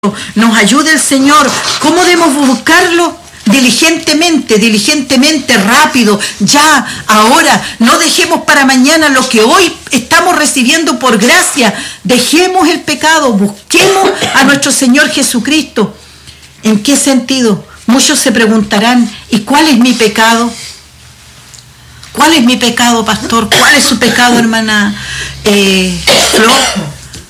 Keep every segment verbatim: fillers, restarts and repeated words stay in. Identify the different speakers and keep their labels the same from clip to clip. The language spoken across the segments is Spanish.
Speaker 1: nos ayude el Señor. ¿Cómo debemos buscarlo? Diligentemente, diligentemente, rápido, ya, ahora. No dejemos para mañana lo que hoy estamos recibiendo por gracia. Dejemos el pecado, busquemos a nuestro Señor Jesucristo. ¿En qué sentido? Muchos se preguntarán, ¿y cuál es mi pecado? ¿Cuál es mi pecado, pastor? ¿Cuál es su pecado, hermana eh, Flor?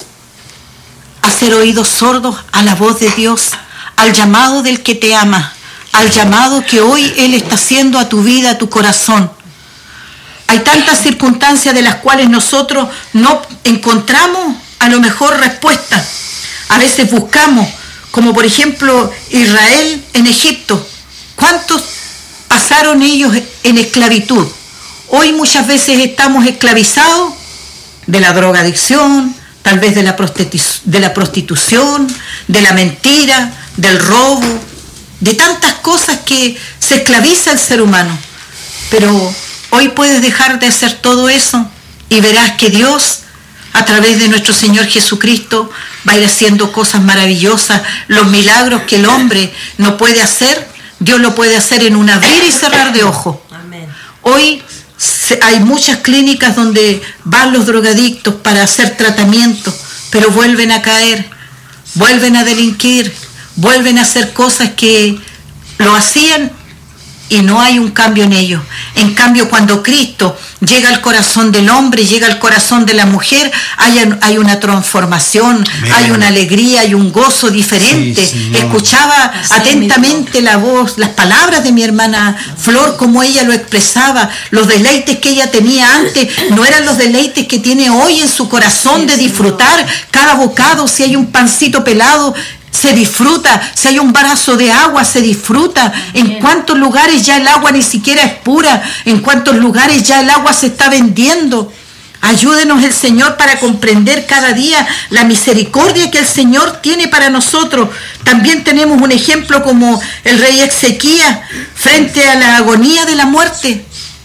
Speaker 1: Hacer oídos sordos a la voz de Dios, al llamado del que te ama, al llamado que hoy Él está haciendo a tu vida, a tu corazón. Hay tantas circunstancias de las cuales nosotros no encontramos a lo mejor respuesta. A veces buscamos, como por ejemplo Israel en Egipto. ¿Cuántos pasaron ellos en esclavitud? Hoy muchas veces estamos esclavizados de la drogadicción, tal vez de la, prostitu- de la prostitución, de la mentira, del robo, de tantas cosas que se esclaviza el ser humano. Pero hoy puedes dejar de hacer todo eso y verás que Dios, a través de nuestro Señor Jesucristo, va a ir haciendo cosas maravillosas. Los milagros que el hombre no puede hacer, Dios lo puede hacer en un abrir y cerrar de ojos. Amén. Hoy hay muchas clínicas donde van los drogadictos para hacer tratamiento, pero vuelven a caer, vuelven a delinquir, vuelven a hacer cosas que lo hacían y no hay un cambio en ellos. En cambio, cuando Cristo llega al corazón del hombre, llega al corazón de la mujer, hay, hay una transformación, Amén. Hay una alegría, hay un gozo diferente. Sí, Escuchaba sí, atentamente sí, la voz, las palabras de mi hermana Flor, como ella lo expresaba. Los deleites que ella tenía antes no eran los deleites que tiene hoy en su corazón, sí, de disfrutar cada bocado. Si hay un pancito pelado, se disfruta. Si hay un brazo de agua, se disfruta. En cuántos lugares ya el agua ni siquiera es pura, en cuántos lugares ya el agua se está vendiendo. Ayúdenos el Señor para comprender cada día la misericordia que el Señor tiene para nosotros. También tenemos un ejemplo como el rey Ezequías frente a la agonía de la muerte.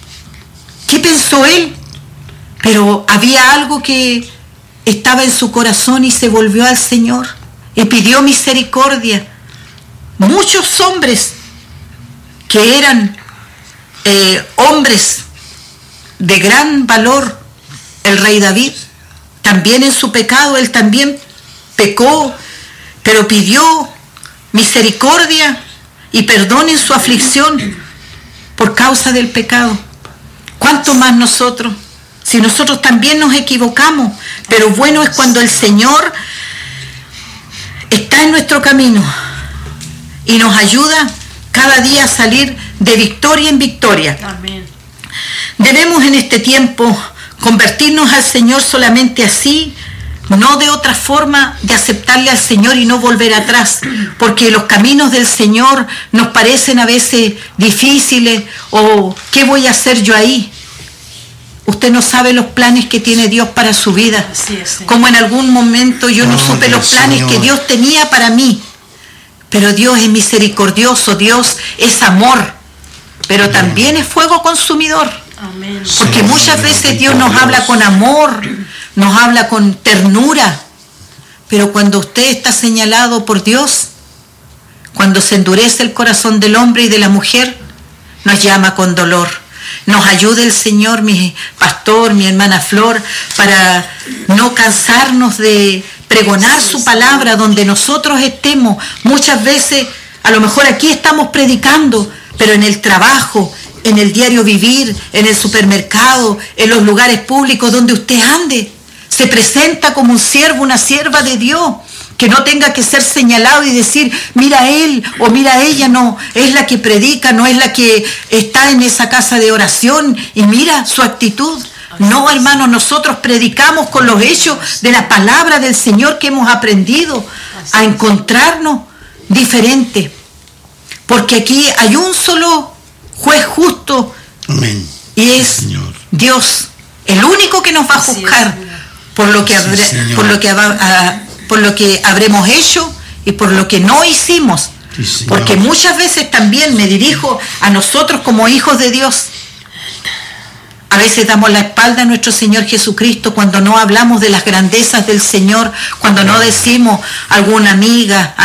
Speaker 1: ¿Qué pensó él? Pero había algo que estaba en su corazón y se volvió al Señor y pidió misericordia. Muchos hombres que eran eh, hombres de gran valor, el rey David, también en su pecado, él también pecó, pero pidió misericordia y perdón en su aflicción por causa del pecado. ¿Cuánto más nosotros? Si nosotros también nos equivocamos, pero bueno es cuando el Señor está en nuestro camino y nos ayuda cada día a salir de victoria en victoria. Amén. Debemos en este tiempo convertirnos al Señor solamente así, no de otra forma, de aceptarle al Señor y no volver atrás, porque los caminos del Señor nos parecen a veces difíciles, o ¿qué voy a hacer yo ahí? Usted no sabe los planes que tiene Dios para su vida. Así es, como en algún momento yo no, no supe Dios, los planes Señor. Que Dios tenía para mí. Pero Dios es misericordioso, Dios es amor, pero Amén. También es fuego consumidor. Amén. Porque muchas veces Dios nos habla con amor, nos habla con ternura, pero cuando usted está señalado por Dios, cuando se endurece el corazón del hombre y de la mujer, nos llama con dolor. Nos ayude el Señor, mi pastor, mi hermana Flor, para no cansarnos de pregonar su palabra donde nosotros estemos. Muchas veces, a lo mejor aquí estamos predicando, pero en el trabajo, en el diario vivir, en el supermercado, en los lugares públicos donde usted ande, se presenta como un siervo, una sierva de Dios, que no tenga que ser señalado y decir, mira él o mira ella, no, es la que predica, no es la que está en esa casa de oración y mira su actitud. No, hermanos, nosotros predicamos con los hechos de la palabra del Señor que hemos aprendido a encontrarnos diferentes. Porque aquí hay un solo juez justo. Amén. Y es Señor. Dios, el único que nos va a juzgar por lo que, habrá, sí, por lo que va a por lo que habremos hecho y por lo que no hicimos. Sí, porque muchas veces también me dirijo a nosotros como hijos de Dios. A veces damos la espalda a nuestro Señor Jesucristo cuando no hablamos de las grandezas del Señor, cuando no decimos a alguna amiga,